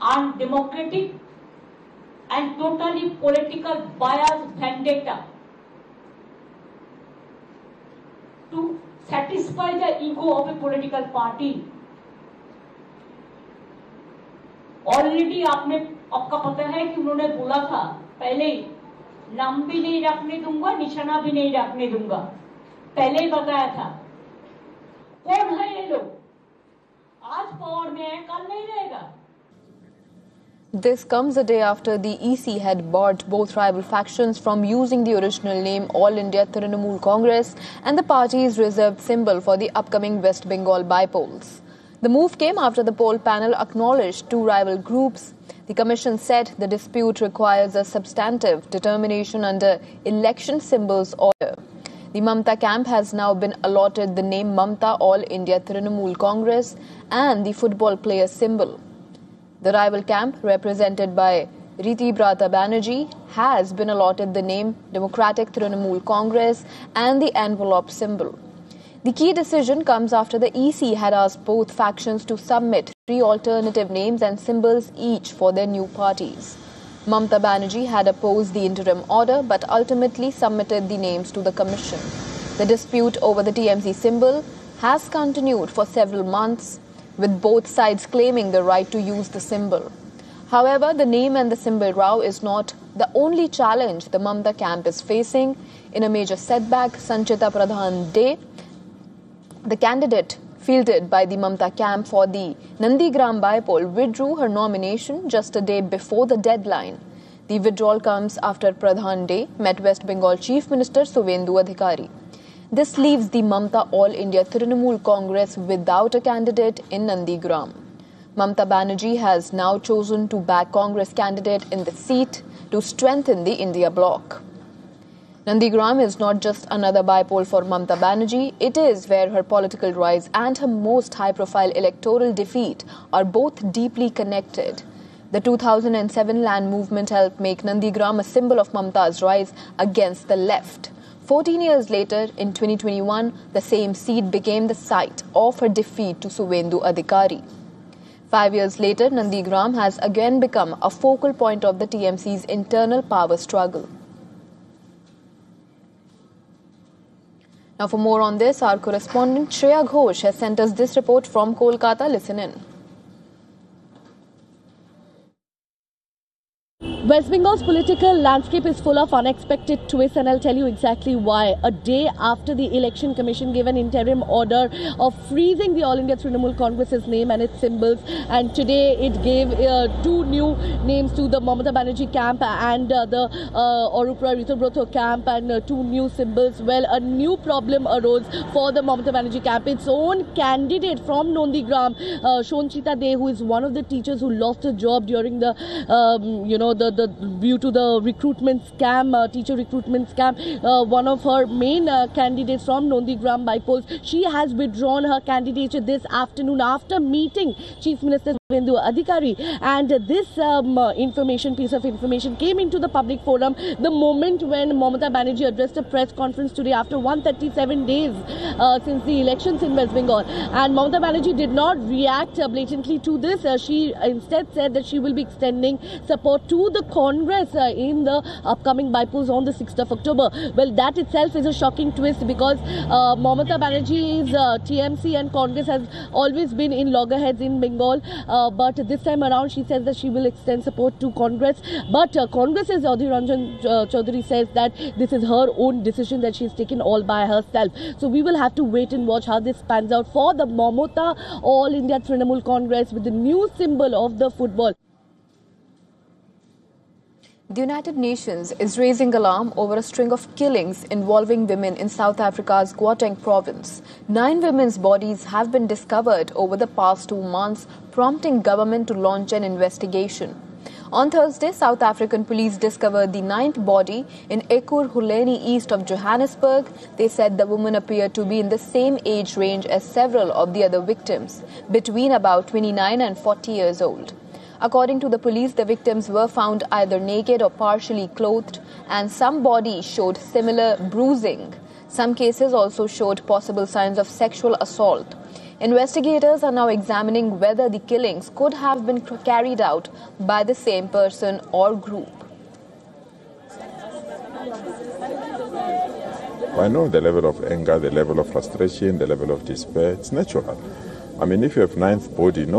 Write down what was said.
undemocratic and totally political bias vendetta to satisfy the ego of a political party. Already आपका पता है कि उन्होंने बोला था पहले ही, नाम भी नहीं रखने दूंगा, निशाना भी नहीं रखने दूंगा, पहले ही बताया था। कौन है ये लोग? आज पावर में है, कल नहीं रहेगा। This comes a day after the EC had barred both rival factions from using the original name All India Trinamool Congress and the party's reserved symbol for the upcoming West Bengal by-polls. The move came after the poll panel acknowledged two rival groups. The commission said the dispute requires a substantive determination under election symbols order. The Mamta camp has now been allotted the name Mamta All India Trinamool Congress and the football player symbol. The rival camp, represented by Riti Brata Banerjee, has been allotted the name Democratic Trinamool Congress and the envelope symbol. The key decision comes after the EC had asked both factions to submit 3 alternative names and symbols each for their new parties. Mamta Banerjee had opposed the interim order but ultimately submitted the names to the commission. The dispute over the TMC symbol has continued for several months, with both sides claiming the right to use the symbol. However, the name and the symbol row is not the only challenge the Mamta camp is facing. In a major setback, Sanchita Pradhan De, the candidate fielded by the Mamta camp for the Nandigram by-poll, withdrew her nomination just a day before the deadline. The withdrawal comes after Pradhan De met West Bengal Chief Minister Suvendu Adhikari. This leaves the Mamta All India Trinamool Congress without a candidate in Nandigram. Mamta Banerjee has now chosen to back Congress candidate in the seat to strengthen the India bloc. Nandigram is not just another by-poll for Mamta Banerjee, it is where her political rise and her most high-profile electoral defeat are both deeply connected. The 2007 land movement helped make Nandigram a symbol of Mamta's rise against the left. 14 years later, in 2021, the same seat became the site of her defeat to Suvendu Adhikari. 5 years later, Nandigram has again become a focal point of the TMC's internal power struggle. Now, for more on this, our correspondent Shreya Ghosh has sent us this report from Kolkata. Listen in. West Bengal's political landscape is full of unexpected twists, and I'll tell you exactly why. A day after the Election Commission gave an interim order of freezing the All India Trinamool Congress's name and its symbols, and today it gave 2 new names to the Mamata Banerjee camp and the Arupra Ritubrata camp, and 2 new symbols. Well, a new problem arose for the Mamata Banerjee camp. Its own candidate from Nandigram, Sanchita De, who is one of the teachers who lost her job during the, due to the recruitment scam, teacher recruitment scam, one of her main candidates from Nandigram by-polls, she has withdrawn her candidature this afternoon after meeting Chief Minister Suvendu Adhikari. And this piece of information came into the public forum the moment when Mamata Banerjee addressed a press conference today after 137 days since the elections in West Bengal. And Mamata Banerjee did not react blatantly to this. She instead said that she will be extending support to the Congress in the upcoming by-polls on the 6th of October. Well, that itself is a shocking twist because Mamata Banerjee's TMC and Congress has always been in loggerheads in Bengal. But this time around, she says that she will extend support to Congress. But Congress's Adhir Ranjan Chaudhary says that this is her own decision that she's taken all by herself. So we will have to wait and watch how this pans out for the Mamata All India Trinamool Congress with the new symbol of the football. The United Nations is raising alarm over a string of killings involving women in South Africa's Gauteng province. 9 women's bodies have been discovered over the past 2 months, prompting government to launch an investigation. On Thursday, South African police discovered the 9th body in Ekurhuleni, east of Johannesburg. They said the woman appeared to be in the same age range as several of the other victims, between about 29 and 40 years old. According to the police, the victims were found either naked or partially clothed, and some bodies showed similar bruising. Some cases also showed possible signs of sexual assault. Investigators are now examining whether the killings could have been carried out by the same person or group. I know the level of anger, the level of frustration, the level of despair. It's natural. I mean, if you have ninth body,